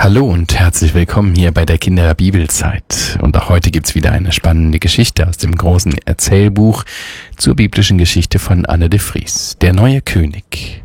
Hallo und herzlich willkommen hier bei der Kinderbibelzeit. Und auch heute gibt's wieder eine spannende Geschichte aus dem großen Erzählbuch zur biblischen Geschichte von Anne de Vries, der neue König.